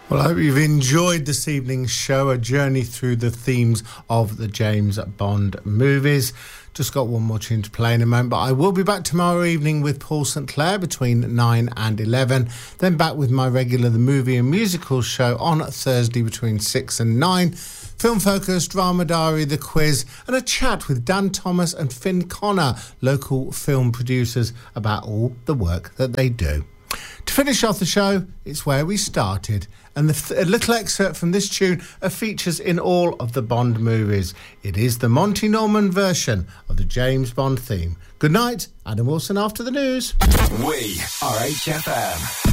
Well, I hope you've enjoyed this evening's show, a journey through the themes of the James Bond movies. Just got one more tune to play in a moment, but I will be back tomorrow evening with Paul St. Clair between 9 and 11. Then back with my regular The Movie and Musical show on Thursday between 6 and 9. Film Focus, Drama Diary, The Quiz, and a chat with Dan Thomas and Finn Connor, local film producers, about all the work that they do. To finish off the show, it's where we started, and a little excerpt from this tune features in all of the Bond movies. It is the Monty Norman version of the James Bond theme. Good night, Adam Wilson after the news. We are HFM.